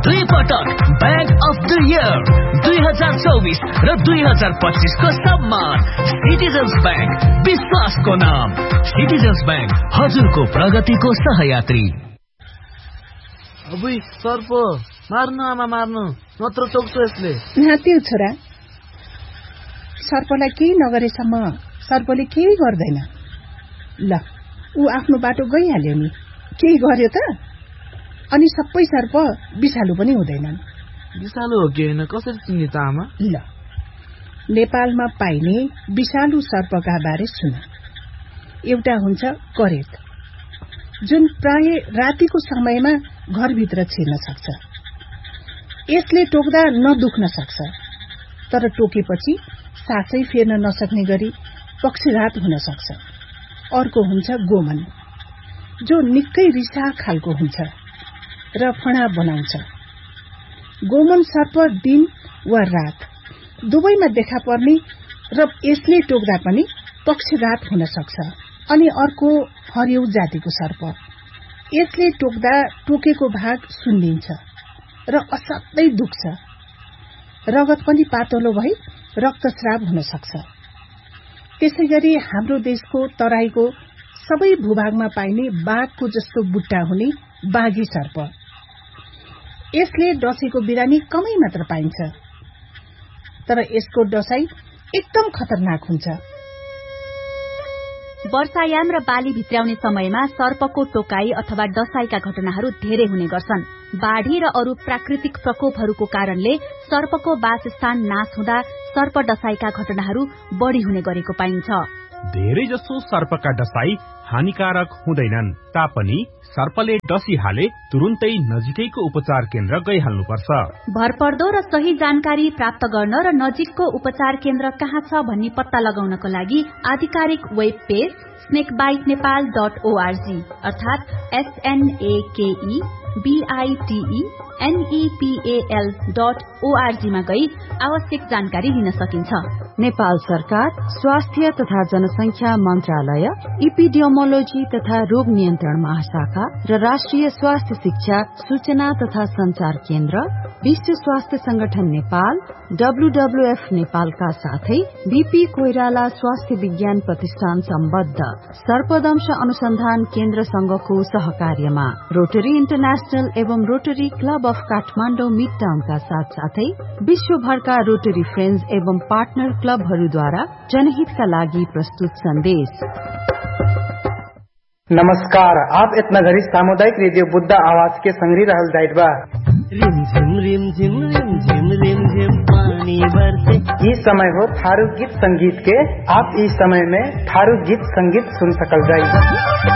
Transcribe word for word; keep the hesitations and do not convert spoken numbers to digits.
दुई पटक bank of the year दुई हजार चौबीस र दुई हजार पच्चीस को सम्मान। सिटिजन्स बैंक, विश्वासको नाम। सिटिजन्स बैंक, हजुरको प्रगतिको सहयात्री। अबुई सर्प मार्नु आमा मार्नु, नत्र चोक्छ यसले। नातिउ छोरा, सर्पलाई केही नगरेसम्म सर्पले केही गर्दैन। ल ऊ आफ्नो बाटो गइहाल्यो नि, केही गर्यो त? अनि सबै सर्प विषालु पनि हुँदैनन्। विषालु हो कि होइन कसरी चिन्ने त आमा? ल नेपालमा पाइने विषालु सर्पका बारे सुन। एउटा हुन्छ करेत, जुन प्राय रातिको समयमा घरभित्र छिर्न सक्छ। यसले टोक्दा नदुख्न सक्छ, तर टोकेपछि सासै फेर्न नसक्ने गरी पक्षघात हुन सक्छ। अर्को हुन्छ गोमन, जो निकै रिसा खालको हुन्छ र फणा बनाउँछ। गोमन सर्प दिन वा रात दुवैमा देखा पर्ने र यसले टोक्दा पनि पक्षघात हुन सक्छ। अनि अर्को हरिउ जातिको सर्प, यसले टोक्दा टोकेको भाग सुन्निन्छ र असाध्यै दुख्छ। रगत पनि पातलो भई रक्तस्राव हुन सक्छ। त्यसैगरी हाम्रो देशको तराईको सबै भूभागमा पाइने बाघको जस्तो बुट्टा हुने बाघी सर्प, यसले डसेको बिरामी कमै मात्र पाइन्छ, तर यसको डसाई एकदम खतरनाक हुन्छ। वर्षायाम र बाली भित्राउने समयमा सर्पको टोकाई अथवा डसाईका घटनाहरू धेरै हुने गर्छन्। बाढ़ी र अरू प्राकृतिक प्रकोपहरूको कारणले सर्पको वासस्थान नाश हुँदा सर्प डसाईका घटनाहरू बढ़ी हुने गरेको पाइन्छ। धेरै जसो सर्पका डसाई हानिकारक हुँदैनन् तापनि सर्पले डसिहाले तुरुन्तै नजिकैको उपचार केन्द्र गइहाल्नुपर्छ। भरपर्दो र सही जानकारी प्राप्त गर्न र नजिकको उपचार केन्द्र कहाँ छ भन्ने पत्ता लगाउनको लागि आधिकारिक web page स्नेकबाइट Nepal dot ORG अर्थात एसएनएकेई बीआईटीई एनईपीएल डट ओआरजी मा गई आवश्यक जानकारी लिन सकिन्छ। नेपाल सरकार, स्वास्थ्य तथा जनसंख्या मन्त्रालय, इपिडियोमोलोजी तथा रोग नियन्त्रण महाशाखा र राष्ट्रिय स्वास्थ्य शिक्षा सूचना तथा संचार केन्द्र, विश्व स्वास्थ्य संगठन नेपाल, डब्ल्यूडब्ल्यूएफ नेपालका साथै बीपी कोइराला स्वास्थ्य विज्ञान प्रतिष्ठान सम्बद्ध सर्पदंश अनुसन्धान केन्द्र संघको सहकार्यमा रोटरी इन्टरनेशनल एवं rotary club of Kathmandu mid टाउनका साथ साथै विश्वभरका रोटरी फ्रेन्ड्स एवं पार्टनर क्लबहरूद्वारा जनहितका लागि प्रस्तुत सन्देश। नमस्कार, आप इतना घड़ी सामुदायिक रेडियो बुद्ध आवाज के संगरी रहल जाइत बा। रिमझिम रिमझिम रिमझिम रिमझिम पानी बरसे। ये समय हो थारू गीत संगीत के। आप इस समय में थारू गीत संगीत सुन सकल जाई।